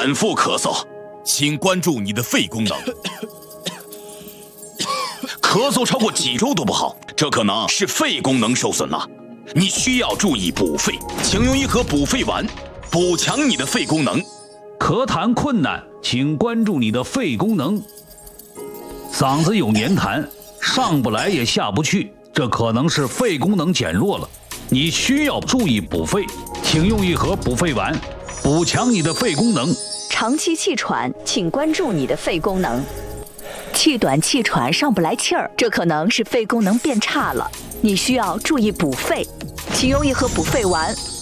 反复咳嗽，请关注你的肺功能。咳嗽超过几周都不好，这可能是肺功能受损了。你需要注意补肺，请用一盒补肺丸，补强你的肺功能。 咳痰困难，请关注你的肺功能。嗓子有黏痰，上不来也下不去，这可能是肺功能减弱了。你需要注意补肺，请用一盒补肺丸，补强你的肺功能。 长期气喘，请关注你的肺功能。气短气喘上不来气儿，这可能是肺功能变差了，你需要注意补肺，请用一盒补肺丸，